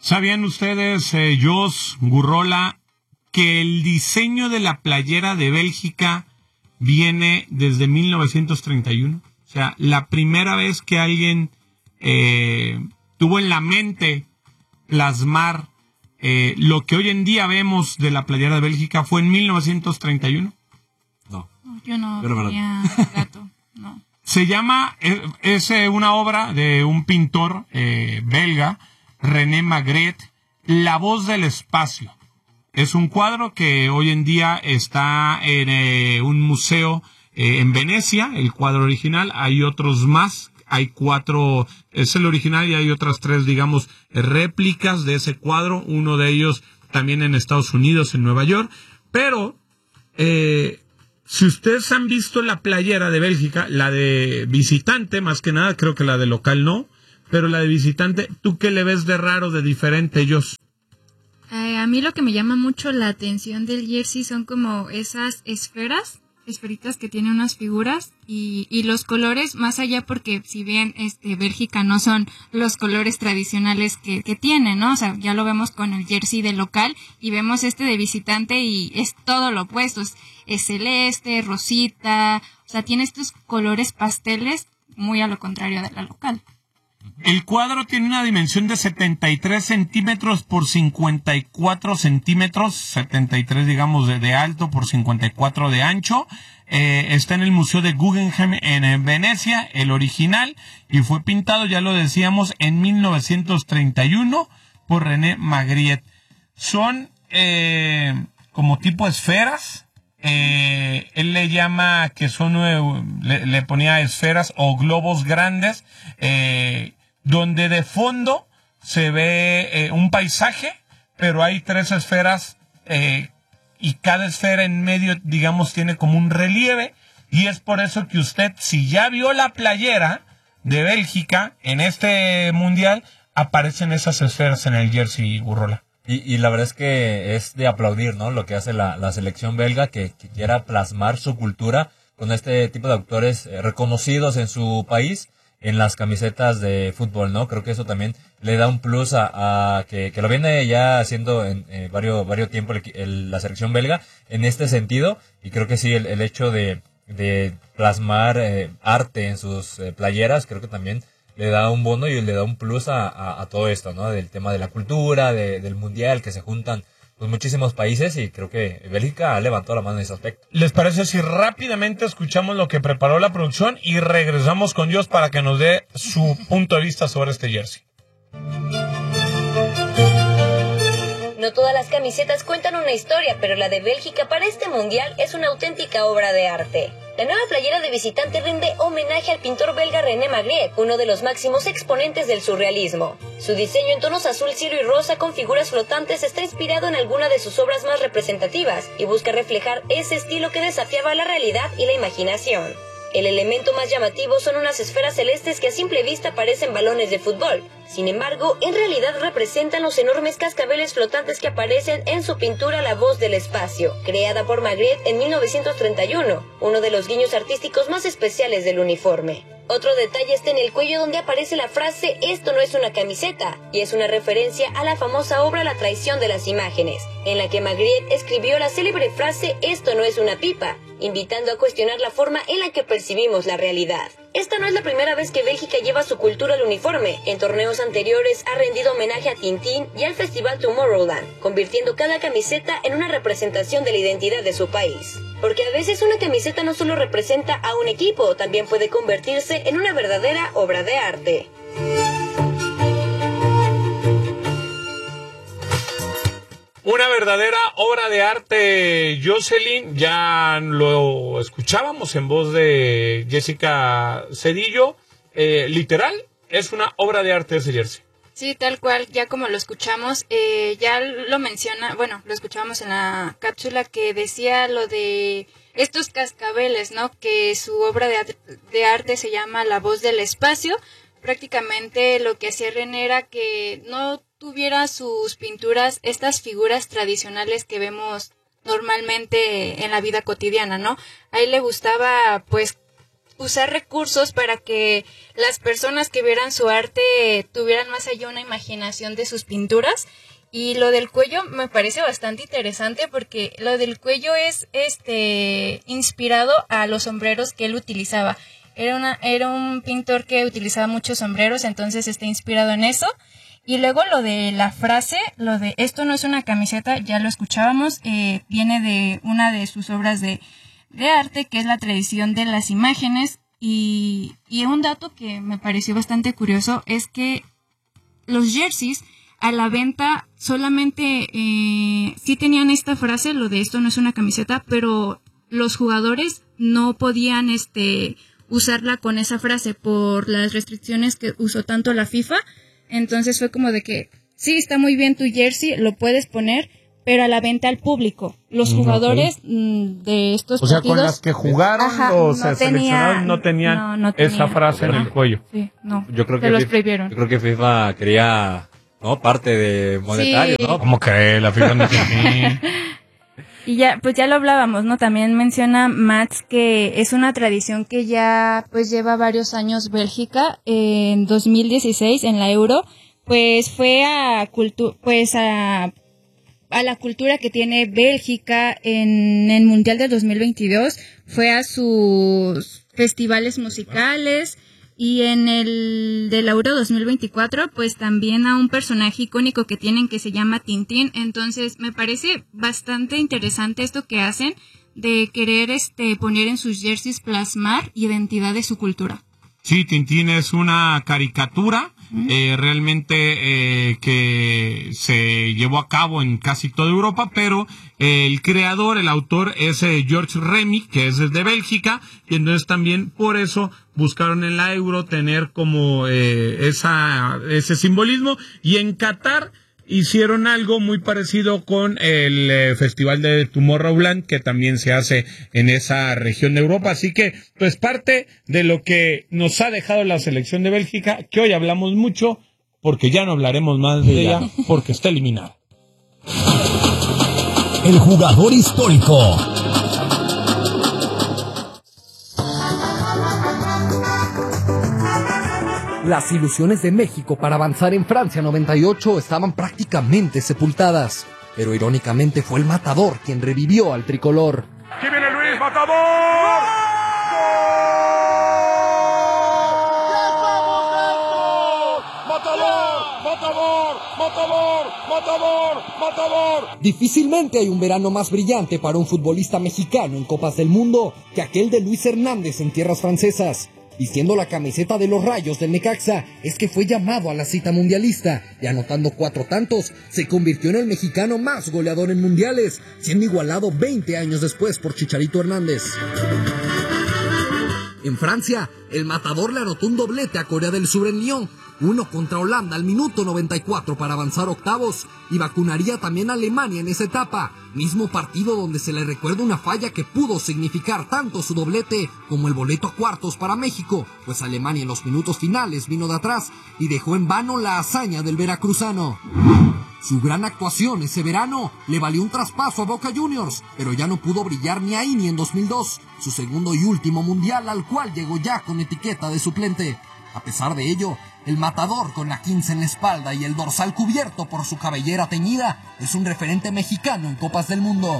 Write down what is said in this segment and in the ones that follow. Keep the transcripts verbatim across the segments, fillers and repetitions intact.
¿Sabían ustedes, eh, Jos, Gurrola, que el diseño de la playera de Bélgica viene desde mil novecientos treinta y uno? O sea, la primera vez que alguien eh, tuvo en la mente plasmar eh, lo que hoy en día vemos de la playera de Bélgica fue en mil novecientos treinta y uno. No. Yo no tenía gato, no. Se llama, es, es una obra de un pintor eh, belga, René Magritte, La voz del espacio. Es un cuadro que hoy en día está en eh, un museo eh, en Venecia, el cuadro original. Hay otros más, hay cuatro, es el original y hay otras tres, digamos, réplicas de ese cuadro. Uno de ellos también en Estados Unidos, en Nueva York. Pero, eh, si ustedes han visto la playera de Bélgica, la de visitante, más que nada, creo que la de local no, pero la de visitante, ¿tú qué le ves de raro, de diferente, ellos? Eh, a mí lo que me llama mucho la atención del jersey son como esas esferas, esferitas que tienen unas figuras y, y los colores, más allá porque si bien este Bélgica no son los colores tradicionales que, que tiene, ¿no? O sea, ya lo vemos con el jersey de local y vemos este de visitante y es todo lo opuesto, es, es celeste, rosita, o sea, tiene estos colores pasteles muy a lo contrario de la local. El cuadro tiene una dimensión de setenta y tres centímetros por cincuenta y cuatro centímetros, setenta y tres digamos de, de alto por cincuenta y cuatro de ancho. Eh, está en el Museo de Guggenheim en, en Venecia, el original, y fue pintado, ya lo decíamos, en mil novecientos treinta y uno por René Magritte. Son eh, como tipo esferas. Eh, él le llama que son, eh, le, le ponía esferas o globos grandes, eh, donde de fondo se ve eh, un paisaje, pero hay tres esferas eh, y cada esfera en medio, digamos, tiene como un relieve, y es por eso que usted, si ya vio la playera de Bélgica en este mundial, aparecen esas esferas en el jersey, Gurrola. Y, y la verdad es que es de aplaudir, ¿no? Lo que hace la, la selección belga, que, que quiera plasmar su cultura con este tipo de autores eh, reconocidos en su país en las camisetas de fútbol, ¿no? Creo que eso también le da un plus a, a que, que lo viene ya haciendo en eh, varios, varios tiempo el, el, la selección belga en este sentido, y creo que sí, el, el hecho de, de plasmar eh, arte en sus eh, playeras, creo que también le da un bono y le da un plus a, a, a todo esto, ¿no? Del tema de la cultura, de, del mundial, que se juntan pues muchísimos países, y creo que Bélgica ha levantado la mano en ese aspecto. ¿Les parece si rápidamente escuchamos lo que preparó la producción y regresamos con Jos para que nos dé su punto de vista sobre este jersey? No todas las camisetas cuentan una historia, pero la de Bélgica para este mundial es una auténtica obra de arte. La nueva playera de visitante rinde homenaje al pintor belga René Magritte, uno de los máximos exponentes del surrealismo. Su diseño en tonos azul, cielo y rosa con figuras flotantes está inspirado en alguna de sus obras más representativas y busca reflejar ese estilo que desafiaba la realidad y la imaginación. El elemento más llamativo son unas esferas celestes que a simple vista parecen balones de fútbol. Sin embargo, en realidad representan los enormes cascabeles flotantes que aparecen en su pintura La voz del espacio, creada por Magritte en mil novecientos treinta y uno, uno de los guiños artísticos más especiales del uniforme. Otro detalle está en el cuello, donde aparece la frase "esto no es una camiseta", y es una referencia a la famosa obra La traición de las imágenes, en la que Magritte escribió la célebre frase "esto no es una pipa", invitando a cuestionar la forma en la que percibimos la realidad. Esta no es la primera vez que Bélgica lleva su cultura al uniforme. En torneos anteriores ha rendido homenaje a Tintín y al Festival Tomorrowland, convirtiendo cada camiseta en una representación de la identidad de su país. Porque a veces una camiseta no solo representa a un equipo, también puede convertirse en una verdadera obra de arte. Una verdadera obra de arte, Jocelyn. Ya lo escuchábamos en voz de Jessica Cedillo. Eh, literal, es una obra de arte ese jersey. Sí, tal cual, ya como lo escuchamos, eh, ya lo menciona, bueno, lo escuchábamos en la cápsula que decía lo de estos cascabeles, ¿no? Que su obra de, de arte se llama La voz del espacio. Prácticamente lo que hacía René era que no tuviera sus pinturas estas figuras tradicionales que vemos normalmente en la vida cotidiana, ¿no? A él le gustaba, pues, usar recursos para que las personas que vieran su arte tuvieran más allá una imaginación de sus pinturas. Y lo del cuello me parece bastante interesante porque lo del cuello es este inspirado a los sombreros que él utilizaba. Era una era un pintor que utilizaba muchos sombreros, entonces está inspirado en eso. Y luego lo de la frase, lo de esto no es una camiseta, ya lo escuchábamos, eh, viene de una de sus obras de, de arte, que es la tradición de las imágenes. Y, y un dato que me pareció bastante curioso es que los jerseys a la venta solamente eh, sí tenían esta frase, lo de esto no es una camiseta, pero los jugadores no podían este usarla con esa frase por las restricciones que usó tanto la FIFA. Entonces fue como de que, sí, está muy bien tu jersey, lo puedes poner, pero a la venta al público. Los jugadores okay. de estos o sea, partidos... con las que jugaron ajá, los no seleccionados no tenían no, no esa tenía. frase en el cuello. Sí, no, yo creo se que los FIFA, prohibieron. Yo creo que FIFA quería, ¿no? Parte de monetario, sí. ¿no? ¿Cómo que la FIFA no tiene? Y ya, pues ya lo hablábamos, ¿no? También menciona Mats que es una tradición que ya pues lleva varios años Bélgica. En dos mil dieciséis, en la Euro, pues fue a cultu- pues a, a la cultura que tiene Bélgica en el Mundial de dos mil veintidós, fue a sus festivales musicales. Y en el del Euro dos mil veinticuatro, pues también a un personaje icónico que tienen que se llama Tintín. Entonces, me parece bastante interesante esto que hacen de querer este poner en sus jerseys plasmar identidad de su cultura. Sí, Tintín es una caricatura uh-huh. eh, realmente eh, que se llevó a cabo en casi toda Europa, pero eh, el creador, el autor es eh, Georges Remy, que es de Bélgica, y entonces también por eso buscaron en la Euro tener como eh, esa ese simbolismo, y en Qatar hicieron algo muy parecido con el eh, Festival de Tomorrowland, que también se hace en esa región de Europa. Así que, pues parte de lo que nos ha dejado la selección de Bélgica, que hoy hablamos mucho, porque ya no hablaremos más de ella, porque está eliminada. El jugador histórico. Las ilusiones de México para avanzar en Francia noventa y ocho estaban prácticamente sepultadas, pero irónicamente fue el Matador quien revivió al tricolor. ¡Aquí viene Luis Matador! ¡Matador! ¡Matador! ¡Matador! ¡Matador! ¡Matador! Difícilmente hay un verano más brillante para un futbolista mexicano en Copas del Mundo que aquel de Luis Hernández en tierras francesas. Vistiendo la camiseta de los Rayos del Necaxa, es que fue llamado a la cita mundialista y anotando cuatro tantos, se convirtió en el mexicano más goleador en mundiales, siendo igualado veinte años después por Chicharito Hernández. En Francia, el Matador le anotó un doblete a Corea del Sur en Lyon, uno contra Holanda al minuto noventa y cuatro para avanzar octavos, y vacunaría también a Alemania en esa etapa, mismo partido donde se le recuerda una falla que pudo significar tanto su doblete como el boleto a cuartos para México, pues Alemania en los minutos finales vino de atrás y dejó en vano la hazaña del veracruzano. Su gran actuación ese verano le valió un traspaso a Boca Juniors, pero ya no pudo brillar ni ahí ni en dos mil dos, su segundo y último mundial al cual llegó ya con etiqueta de suplente. A pesar de ello, el Matador con la quince en la espalda y el dorsal cubierto por su cabellera teñida es un referente mexicano en Copas del Mundo.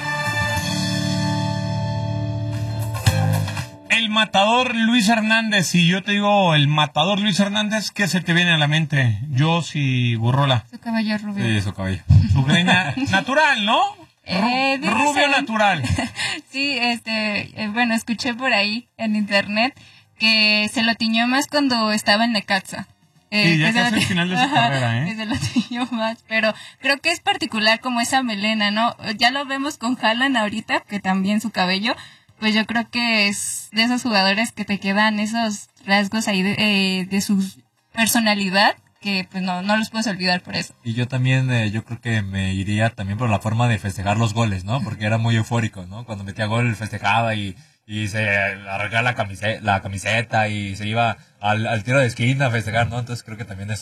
El Matador Luis Hernández, y yo te digo el Matador Luis Hernández, ¿qué se te viene a la mente? Yo sí, Burrola. Su cabello rubio. Sí, su cabello. Su greña natural, ¿no? Eh, Ru- rubio natural. Sí, este, eh, bueno, escuché por ahí en internet que se lo tiñó más cuando estaba en Necaxa. Eh, sí, ya que casi se al final de su carrera, ¿eh? Que se lo tiñó más, pero creo que es particular como esa melena, ¿no? Ya lo vemos con Haaland ahorita, que también su cabello, pues yo creo que es de esos jugadores que te quedan esos rasgos ahí de, eh, de su personalidad, que pues no, no los puedes olvidar por eso. Y yo también, eh, yo creo que me iría también por la forma de festejar los goles, ¿no? Porque era muy eufórico, ¿no? Cuando metía gol festejaba y, y se arrancaba la camiseta, la camiseta y se iba al, al tiro de esquina a festejar, ¿no? Entonces creo que también eso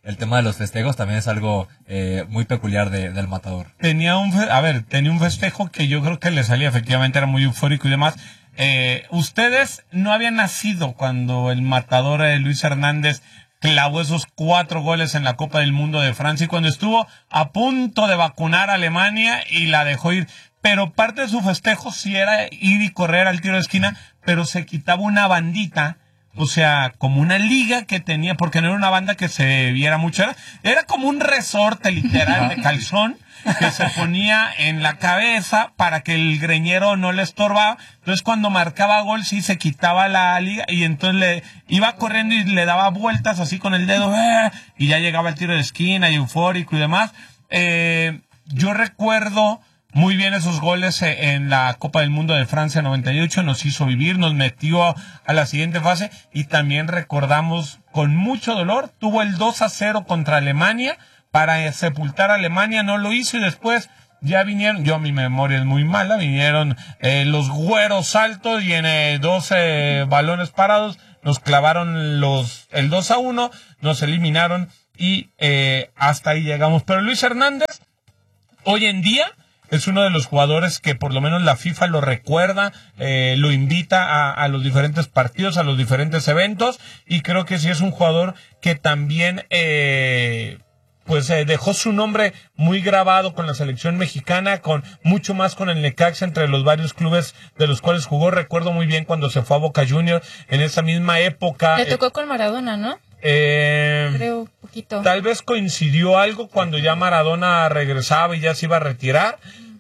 el tema de los festejos también es algo eh, muy peculiar de, del Matador. Tenía un, fe- a ver, tenía un festejo que yo creo que le salía, efectivamente era muy eufórico y demás. Eh, ustedes no habían nacido cuando el Matador eh, Luis Hernández clavó esos cuatro goles en la Copa del Mundo de Francia y cuando estuvo a punto de vacunar a Alemania y la dejó ir. Pero parte de su festejo sí era ir y correr al tiro de esquina, pero se quitaba una bandita, o sea, como una liga que tenía, porque no era una banda que se viera mucho, era, era como un resorte literal de calzón que se ponía en la cabeza para que el greñero no le estorbaba. Entonces cuando marcaba gol sí se quitaba la liga y entonces le iba corriendo y le daba vueltas así con el dedo, ¡eh! Y ya llegaba el tiro de esquina y eufórico y demás. Eh, yo recuerdo muy bien esos goles en la Copa del Mundo de Francia noventa y ocho, nos hizo vivir, nos metió a la siguiente fase y también recordamos con mucho dolor, tuvo el dos a cero contra Alemania para sepultar a Alemania, no lo hizo y después ya vinieron, yo mi memoria es muy mala, vinieron eh, los güeros altos y en eh, doce balones parados nos clavaron los el dos a uno, nos eliminaron y eh, hasta ahí llegamos. Pero Luis Hernández, hoy en día, es uno de los jugadores que por lo menos la FIFA lo recuerda, eh, lo invita a, a los diferentes partidos, a los diferentes eventos, y creo que sí es un jugador que también eh, pues eh, dejó su nombre muy grabado con la selección mexicana, con mucho más con el Necaxa, entre los varios clubes de los cuales jugó. Recuerdo muy bien cuando se fue a Boca Juniors en esa misma época. Le tocó con Maradona, ¿no? Eh, Creo, poquito. Tal vez coincidió algo cuando ya Maradona regresaba y ya se iba a retirar,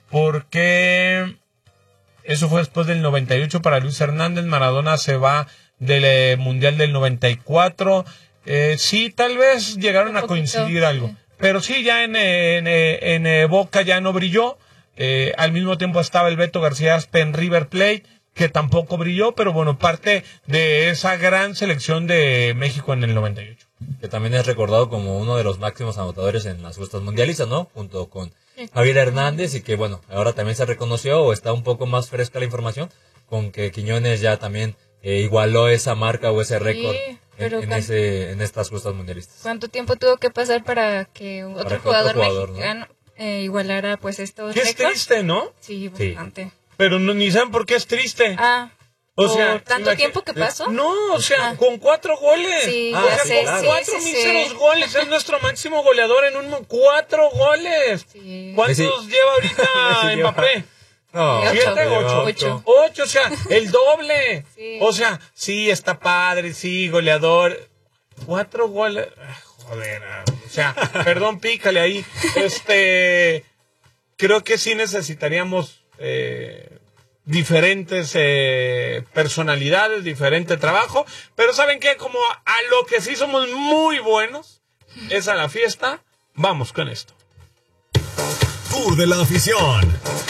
porque eso fue después del noventa y ocho para Luis Hernández. Maradona se va del eh, Mundial del noventa y cuatro. Eh, sí, tal vez llegaron a coincidir algo. Sí. Pero sí, ya en, eh, en, eh, en eh, Boca ya no brilló. Eh, al mismo tiempo estaba el Beto García Aspe en River Plate, que tampoco brilló, pero bueno, parte de esa gran selección de México en el noventa y ocho. Que también es recordado como uno de los máximos anotadores en las justas mundialistas, ¿no? Junto con Javier Hernández, y que bueno, ahora también se reconoció, o está un poco más fresca la información, con que Quiñones ya también eh, igualó esa marca o ese récord Sí, en, pero en, cuan- ese, en estas justas mundialistas. ¿Cuánto tiempo tuvo que pasar para que otro Para que jugador, otro jugador, mexicano eh, igualara pues estos Que es récords? triste, ¿no? Sí, Sí. bastante. Pero no, ni saben por qué es triste. Ah, O ¿por sea, tanto imagi- tiempo que pasó? No, o sea, Ah. con cuatro goles. Sí, o ya sea, sé, con sí, cuatro sí, míseros sí. goles. Es nuestro máximo goleador en un... mo- ¡Cuatro goles! Sí. ¿Cuántos Sí. lleva ahorita Sí, lleva. Mbappé? No, Ocho. ¿Siete? lleva Ocho. Ocho. Ocho, o sea, el doble. Sí. O sea, sí, está padre, sí, goleador. Cuatro goles. Ah, Joder, ah, o sea, perdón, pícale ahí. Este, creo que sí necesitaríamos eh, diferentes eh, personalidades, diferente trabajo. Pero ¿saben qué? Como a, a lo que sí somos muy buenos es a la fiesta, vamos con esto. Tour de la afición.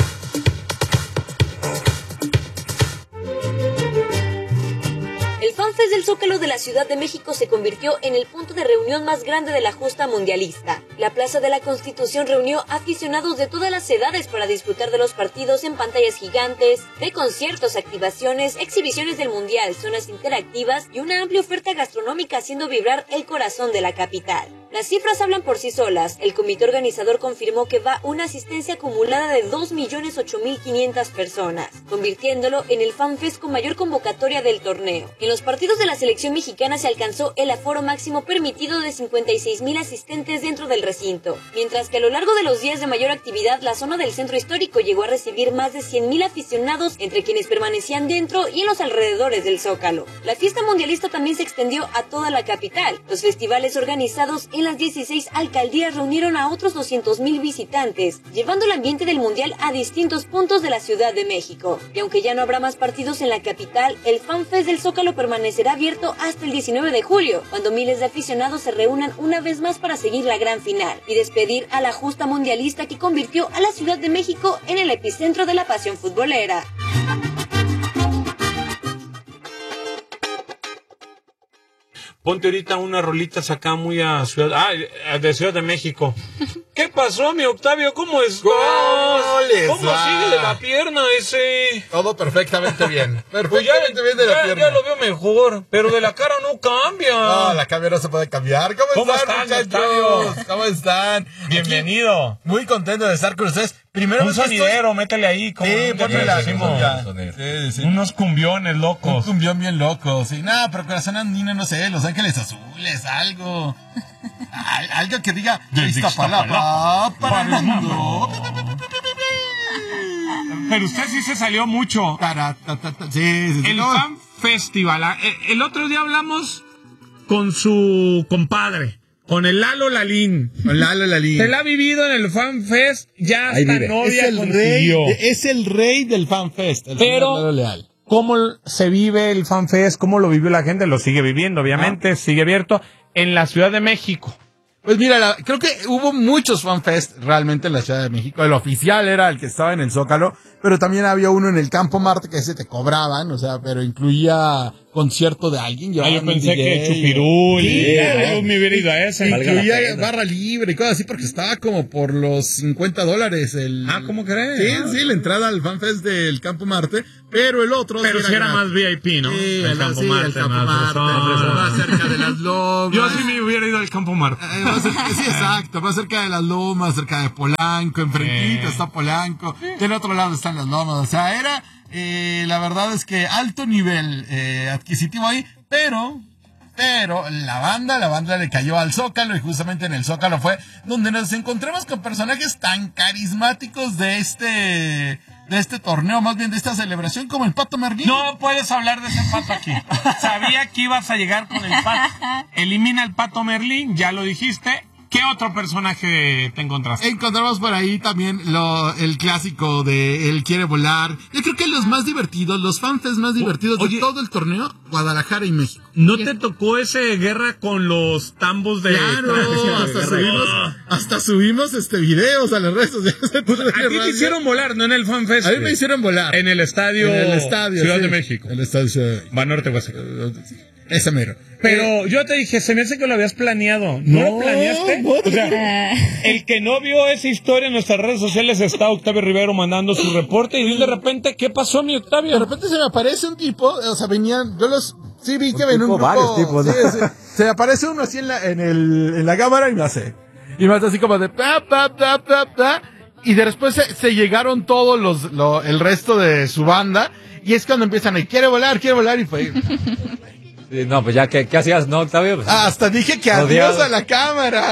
El FanFest del Zócalo de la Ciudad de México se convirtió en el punto de reunión más grande de la justa mundialista. La Plaza de la Constitución reunió aficionados de todas las edades para disfrutar de los partidos en pantallas gigantes, de conciertos, activaciones, exhibiciones del Mundial, zonas interactivas y una amplia oferta gastronómica haciendo vibrar el corazón de la capital. Las cifras hablan por sí solas. El comité organizador confirmó que va una asistencia acumulada de dos millones ocho mil quinientas personas, convirtiéndolo en el FanFest con mayor convocatoria del torneo. En los partidos de la selección mexicana se alcanzó el aforo máximo permitido de cincuenta y seis mil asistentes dentro del recinto, mientras que a lo largo de los días de mayor actividad la zona del centro histórico llegó a recibir más de cien mil aficionados entre quienes permanecían dentro y en los alrededores del Zócalo. La fiesta mundialista también se extendió a toda la capital. Los festivales organizados en las dieciséis alcaldías reunieron a otros doscientos mil visitantes, llevando el ambiente del mundial a distintos puntos de la Ciudad de México. Y aunque ya no habrá más partidos en la capital, el FanFest del Zócalo permanecerá abierto hasta el diecinueve de julio, cuando miles de aficionados se reúnan una vez más para seguir la gran final y despedir a la justa mundialista que convirtió a la Ciudad de México en el epicentro de la pasión futbolera. Ponte ahorita unas rolitas acá muy a Ciudad, ah, de Ciudad de México. ¿Qué pasó, mi Octavio? ¿Cómo estás? ¿Cómo les ¿Cómo va? sigue de la pierna ese? Todo perfectamente bien. Pues ya, Perfectamente bien de la ya, pierna. ya lo veo mejor, pero de la cara no cambia. No, la cambia no se puede cambiar. ¿Cómo, ¿Cómo están, están, muchachos? Octavio? ¿Cómo están? Bienvenido. Aquí, muy contento de estar con ustedes. Primero Un vez que estoy- sonidero, métele ahí. como Sí, ya ponme te la decimos. Sí, sí. Unos cumbiones Un locos. cumbión bien loco. Sí, nada, pero corazón andino, no sé, Los Ángeles Azules, algo. Al- algo que diga Desde Iztapalapa para el mundo. Pero usted sí se salió mucho. Tara, ta, ta, ta. Sí, sí, sí. El No, Fan Festival. ah, eh, El otro día hablamos con su compadre, con el Lalo Lalín. con Lalo Lalín. Se la ha vivido en el Fan Fest, ya Ahí hasta vive. novia es el rey, consiguió. es el rey del FanFest, el Pero- señor Lalo Leal. ¿Cómo se vive el Fan Fest? ¿Cómo lo vivió la gente? Lo sigue viviendo, obviamente, sigue abierto en la Ciudad de México. Pues mira, la- creo que hubo muchos FanFest realmente en la Ciudad de México. El oficial era el que estaba en el Zócalo, pero también había uno en el Campo Marte que ese te cobraban, o sea, pero incluía concierto de alguien. Ah, yo llevaban un pensé D J. que Chupirul, Sí, y ¿no? yo me hubiera ido a ese. Incluía barra libre y cosas así porque estaba como por los cincuenta dólares el... Ah, ¿cómo crees? Sí, Ah. sí, la entrada al FanFest del Campo Marte, pero el otro... Pero sí si era gratis. más V I P, ¿no? Sí, El el Campo sí, Marte, el Campo más Marte, fresón. más cerca de las lomas. Yo sí me hubiera ido al Campo Marte. Eh, más cerca- sí, exacto, más cerca de las lomas, cerca de Polanco, enfrentito Sí. está Polanco, del otro lado están las lomas, o sea, era, eh, la verdad es que alto nivel eh, adquisitivo ahí, pero, pero la banda, la banda le cayó al Zócalo y justamente en el Zócalo fue donde nos encontramos con personajes tan carismáticos de este, de este torneo, más bien de esta celebración, como el Pato Merlín. No puedes hablar de ese pato aquí. Sabía que ibas a llegar con el pato. Elimina el Pato Merlín, ya lo dijiste. ¿Qué otro personaje te encontraste? Encontramos por ahí también lo, el clásico de Él quiere volar. Yo creo que los más divertidos, los fanfests más divertidos oye. de todo el torneo, Guadalajara y México. ¿No te tocó ese guerra con los tambos de... Claro, hasta Guerra. subimos, hasta subimos este videos a las redes sociales. A ti te hicieron volar, no en el Fan Fest. A mí me hicieron volar. En el estadio, En el estadio Ciudad sí. de México. El estadio Ciudad de México. Banorte, Hueso. Ese mero. Pero yo te dije, se me hace que lo habías planeado. ¿No, lo planeaste? no. O sea, el que no vio esa historia en nuestras redes sociales está Octavio Rivero mandando su reporte y de repente, ¿qué pasó, mi Octavio? De repente se me aparece un tipo, o sea, venían, yo los, sí vi que ven un tipo, grupo, varios tipos, ¿no? sí, sí. Se me aparece uno así en la, en el, en la cámara y me hace, y me hace así como de, pa, pa, pa, pa, pa, y después se, se llegaron todos los, lo, el resto de su banda, y es cuando empiezan a, quiere volar, quiere volar, y fue, Sí, no, pues ya, ¿qué, qué hacías, no, Octavio? Pues, hasta dije que Odiado. adiós a la cámara.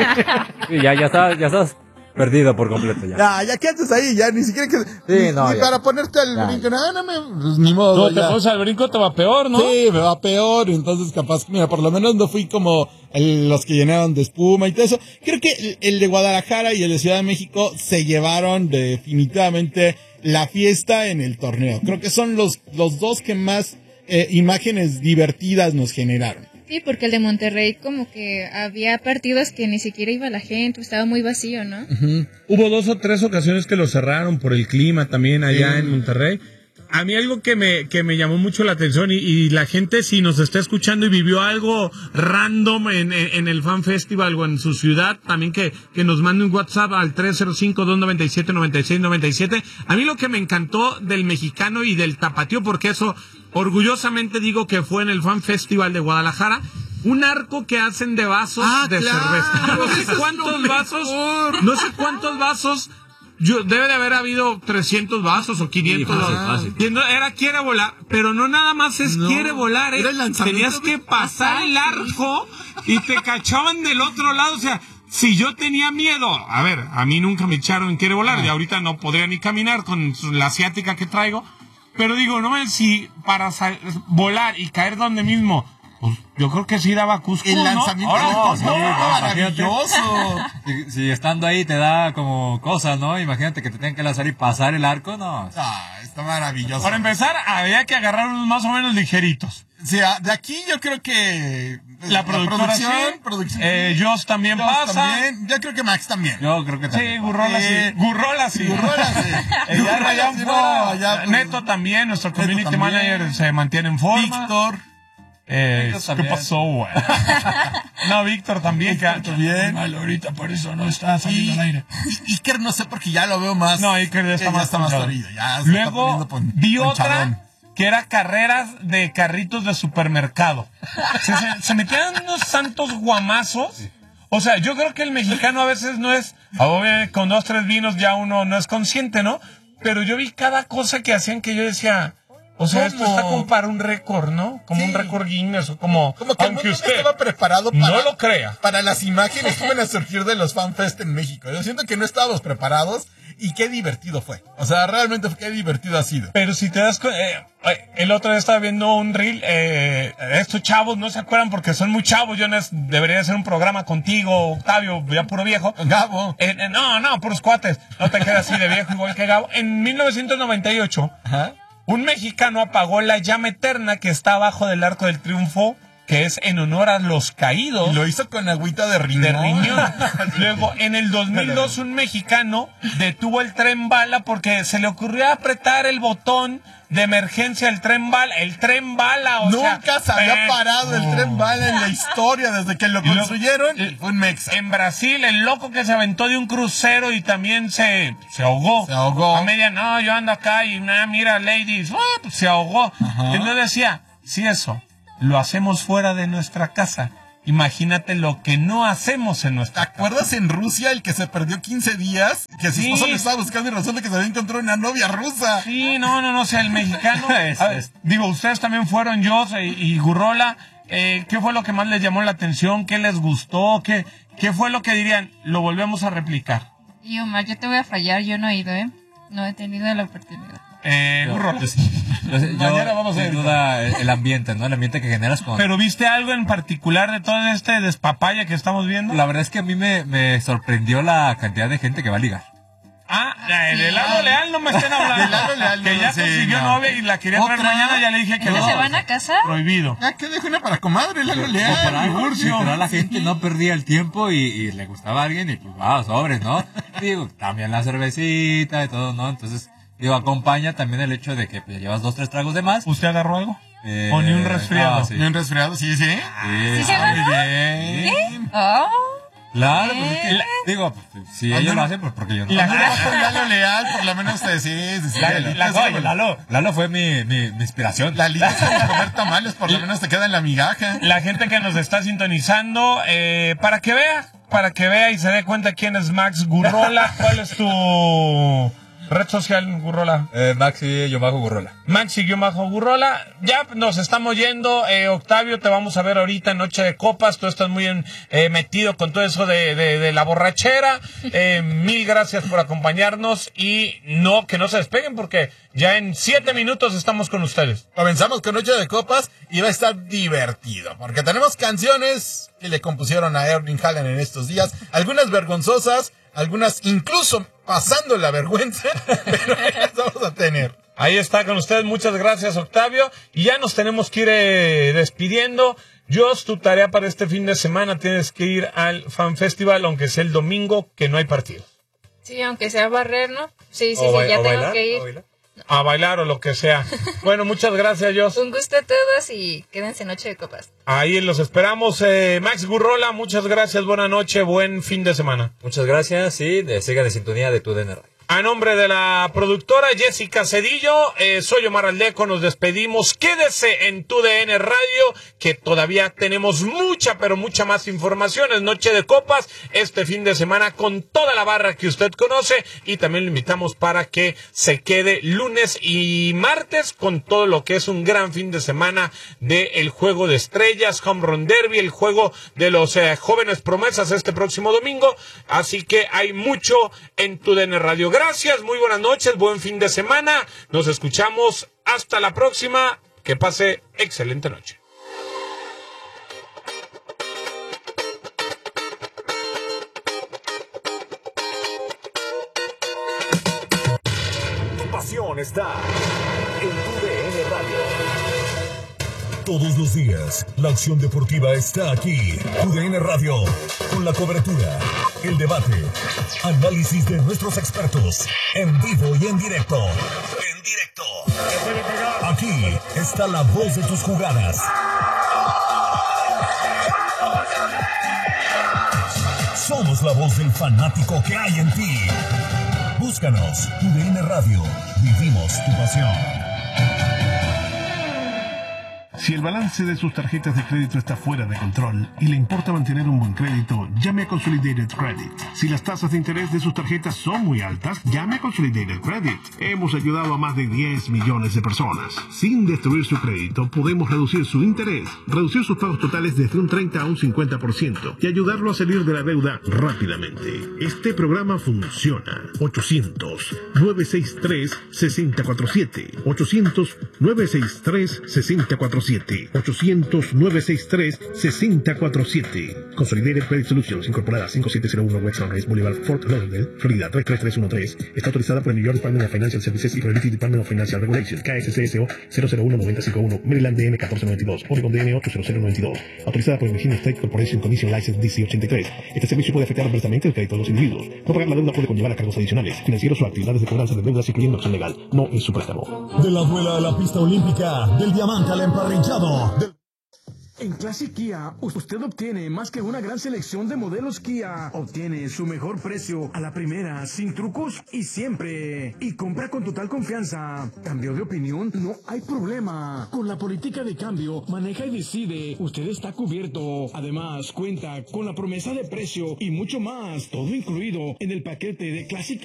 sí, ya, ya estás, ya estás perdido por completo ya. Ya, ya que haces ahí, ya ni siquiera que, ni, no, ni ya. para ponerte al Ya. brinco, no, no me, pues, ni modo, No, te ya. pones al brinco, te va peor, ¿no? Sí, me va peor, entonces capaz, mira, por lo menos no fui como el- los que llenaron de espuma y todo eso. Creo que el, el de Guadalajara y el de Ciudad de México se llevaron definitivamente la fiesta en el torneo. Creo que son los, los dos que más eh, imágenes divertidas nos generaron. Sí, porque el de Monterrey como que había partidos que ni siquiera iba la gente, estaba muy vacío, ¿no? Hubo dos o tres ocasiones que lo cerraron por el clima también allá Sí. en Monterrey. A mí algo que me, que me llamó mucho la atención y, y la gente si nos está escuchando y vivió algo random en, en, en el Fan Festival o en su ciudad, también que, que nos mande un WhatsApp al tres cero cinco, dos nueve siete, nueve seis nueve siete. A mí lo que me encantó del mexicano y del tapatío, porque eso orgullosamente digo que fue en el Fan Festival de Guadalajara, un arco que hacen de vasos Ah, de claro, cerveza. No eso sé es lo cuántos mejor. vasos, no sé cuántos vasos. Yo, debe de haber habido trescientos vasos o quinientos Sí, fácil, vasos. fácil. Y no- era quiere volar, pero no nada más es No, quiere volar, ¿eh? era el lanzamiento Tenías que de- pasar el arco y te cachaban del otro lado, o sea, si yo tenía miedo, a ver, a mí nunca me echaron en quiere volar, y ahorita no podría ni caminar con su- la asiática que traigo, pero digo, no me si para sal- volar y caer donde mismo, pues yo creo que sí daba Cusco, El ¿no? lanzamiento Ahora, de no, Cusco, no, maravilloso. Si, si estando ahí te da como cosas, ¿no? Imagínate que te tengan que lanzar y pasar el arco, no. Ah, está maravilloso. Para empezar, había que agarrar unos más o menos ligeritos. O sea, de aquí yo creo que La productora, sí. producción. Eh, Joss también Joss pasa. también. Yo creo que Max también. Yo creo que Sí, también. Gurrola sí. Eh, Gurrola sí. Gurrola, sí. Eh, ya Gurrola, allá sí, afuera. no, allá, pues, Neto también, nuestro Neto community también. manager se mantiene en forma. Víctor. Eh, Víctor ¿Qué también. pasó, güey? No, Víctor también. que- También. Mal, ahorita por eso no está saliendo Y, al aire. y Iker no sé porque ya lo veo más. No, Iker ya está ya más está más ponchado. torrido. Ya se está Luego poniendo pon- vi ponchadón. otra que era carreras de carritos de supermercado. Se, se, se metían unos santos guamazos. O sea, yo creo que el mexicano a veces no es, obviamente con dos, tres vinos ya uno no es consciente, ¿no? Pero yo vi cada cosa que hacían que yo decía, o sea, esto ¿Cómo? está como para un récord, ¿no? Como Sí. un récord Guinness, o como, Como que el aunque mundo usted no estaba preparado para, no lo crea. para las imágenes que iban a surgir de los FanFest en México. Yo siento que no estábamos preparados y qué divertido fue. O sea, realmente qué divertido ha sido. Pero si te das cuenta, eh, eh, el otro día estaba viendo un reel, eh, estos chavos no se acuerdan porque son muy chavos, yo no es- debería hacer un programa contigo, Octavio, ya puro viejo. Gabo. Eh, eh, no, no, puros cuates, no te quedas así de viejo igual que Gabo. En mil novecientos noventa y ocho, Ajá. un mexicano apagó la llama eterna que está abajo del Arco del Triunfo, que es en honor a los caídos. Y lo hizo con agüita de riñón. De riñón. Luego, en el dos mil dos, un mexicano detuvo el tren bala porque se le ocurrió apretar el botón de emergencia del tren bala. El tren bala, o sea... Nunca se había eh, parado el no. tren bala en la historia desde que lo Y luego- construyeron. eh, Fue un mexa. En Brasil, el loco que se aventó de un crucero y también se, se ahogó. Se ahogó. A media, no, yo ando acá y nada, mira, ladies, ah, pues se ahogó. Entonces decía, si eso lo hacemos fuera de nuestra casa, imagínate lo que no hacemos en ¿Te nuestra casa. acuerdas en Rusia el que se perdió quince días? Que su Sí. esposa le estaba buscando y resulta que se había encontrado una novia rusa. Sí, no, no, no, o sea, el mexicano, Es- a ver, es- digo, ustedes también fueron, yo y, y Gurrola, eh, ¿qué fue lo que más les llamó la atención? ¿Qué les gustó? ¿Qué, qué fue lo que dirían? Lo volvemos a replicar. Y Omar, yo te voy a fallar, yo no he ido, ¿eh? No he tenido la oportunidad. Eh, Gurrola. Yo, yo- Mañana vamos a sin ir. duda, el, el ambiente, ¿no? El ambiente que generas con... ¿Pero viste algo en particular de todo este despapaya que estamos viendo? La verdad es que a mí me, me sorprendió la cantidad de gente que va a ligar. Ah, eh, de Lalo Leal no me estén hablando. De Lalo Leal que no, ya sí, consiguió no. novia y la quería traer ¿Otra? mañana, ya le dije que ¿Pero no. se van a casar? Prohibido. Ah, que dejo una para comadre, Lalo Por Leal. algo, Tiburcio. literal, la gente no perdía el tiempo y, y le gustaba a alguien y pues va, sobres, ¿no? Digo, también la cervecita y todo, ¿no? Entonces, digo, acompaña también el hecho de que pues, llevas dos, tres tragos de más. ¿Usted agarró algo? Eh, ¿O ni un resfriado? no, sí. ¿Y un resfriado? Sí, sí. Sí, ¿Sí se ah, agarró? Bien. Oh, Claro, pues es que, ¿Eh? digo, pues, si Ah, ellos no, lo no. hacen, pues porque yo no. La gente por Lalo Leal, por lo menos te sí, sí, sí. La- La- la- la- oye, Lalo, Lalo fue mi, mi, mi inspiración. La lista de comer tamales, por lo menos te queda en la migaja. La gente que nos está sintonizando, eh, para que vea, para que vea y se dé cuenta quién es Max Gurrola. ¿Cuál es tu red social, Gurrola? Eh, Maxi, yo bajo Gurrola. Maxi-Bajo Gurrola. Ya nos estamos yendo. Eh, Octavio, te vamos a ver ahorita en Noche de Copas. Tú estás muy en- eh, metido con todo eso de, de, de la borrachera. Eh, mil gracias por acompañarnos y no, que no se despeguen porque ya en siete minutos estamos con ustedes. Comenzamos con Noche de Copas y va a estar divertido, porque tenemos canciones que le compusieron a Erling Haaland en estos días, algunas vergonzosas, algunas incluso pasando la vergüenza, pero las vamos a tener. Ahí está con ustedes. Muchas gracias, Octavio. Y ya nos tenemos que ir eh, despidiendo. Jos, tu tarea para este fin de semana, tienes que ir al Fan Festival, aunque sea el domingo, que no hay partido. sí, aunque sea barrer, ¿no? Sí, sí, O sí, ba- ya o tengo bailar, que o ir. bailar. A bailar o lo que sea. Bueno, muchas gracias, Jos. Un gusto a todos y quédense en Noche de Copas. Ahí los esperamos. Eh, Max Gurrola, muchas gracias. Buena noche, buen fin de semana. Muchas gracias y de, sigan de sintonía de tu D N Radio. A nombre de la productora Jessica Cedillo, eh, soy Omar Aldeco, nos despedimos. Quédese en tu D N Radio, que todavía tenemos mucha, pero mucha más información. Es Noche de Copas, este fin de semana con toda la barra que usted conoce. Y también lo invitamos para que se quede lunes y martes con todo lo que es un gran fin de semana del Juego de Estrellas, Home Run Derby, el juego de los eh, jóvenes promesas este próximo domingo. Así que hay mucho en tu D N Radio. Gracias, muy buenas noches, buen fin de semana. Nos escuchamos hasta la próxima. Que pase excelente noche. Tu pasión está en tu D N Radio. Todos los días, la acción deportiva está aquí. Tu D N Radio, con la cobertura, el debate, análisis de nuestros expertos, en vivo y en directo. En directo. Aquí está la voz de tus jugadas. Somos la voz del fanático que hay en ti. Búscanos, U D N Radio. Vivimos tu pasión. Si el balance de sus tarjetas de crédito está fuera de control y le importa mantener un buen crédito, llame a Consolidated Credit. Si las tasas de interés de sus tarjetas son muy altas, llame a Consolidated Credit. Hemos ayudado a más de diez millones de personas. Sin destruir su crédito, podemos reducir su interés, reducir sus pagos totales desde un treinta a un cincuenta por ciento y ayudarlo a salir de la deuda rápidamente. Este programa funciona. ochocientos, nueve seis tres, seis cero cuatro siete. ochocientos, nueve seis tres, seis cero cuatro siete. ochocientos, nueve seis tres, seis cero cuatro siete. Consolidated Credit Solutions, incorporada cinco siete cero uno West Sunrise Boulevard, Fort Lauderdale, Florida tres tres tres uno tres. Está autorizada por el New York Department of Financial Services y por el Department of Financial Regulation, K S C S O cero cero uno nueve cinco uno, Maryland D M catorce noventa y dos, Oregon D M ocho cero cero nueve dos. Autorizada por el Virginia State Corporation Commission License D C ochenta y tres. Este servicio puede afectar adversamente el crédito de los individuos. No pagar la deuda puede conllevar a cargos adicionales, financieros o actividades de cobranza de deudas, incluyendo acción legal. No es su préstamo. De la duela a la pista olímpica, del diamante al emparrillado. Del... En Classic Kia, usted obtiene más que una gran selección de modelos Kia. Obtiene su mejor precio a la primera, sin trucos y siempre. Y compra con total confianza. ¿Cambió de opinión? No hay problema. Con la política de cambio, maneja y decide. Usted está cubierto. Además, cuenta con la promesa de precio y mucho más. Todo incluido en el paquete de Classic